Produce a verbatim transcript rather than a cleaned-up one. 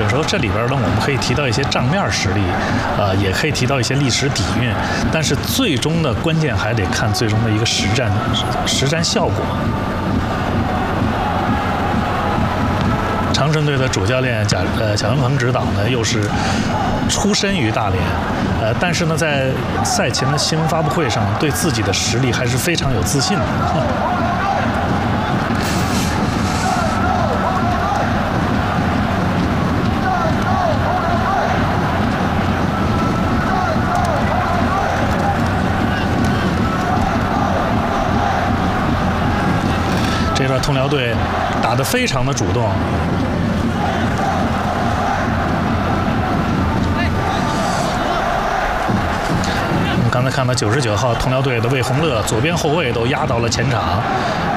时候这里边呢，我们可以提到一些账面实力，呃，也可以提到一些历史底蕴，但是最终的关键还得看最终的一个实战实战效果。长春队的主教练贾呃贾文鹏指导呢，又是出身于大连，呃，但是呢，在赛前的新闻发布会上，对自己的实力还是非常有自信的。这段通辽队打得非常的主动。我们刚才看到九十九号通辽队的魏宏乐左边后卫都压到了前场，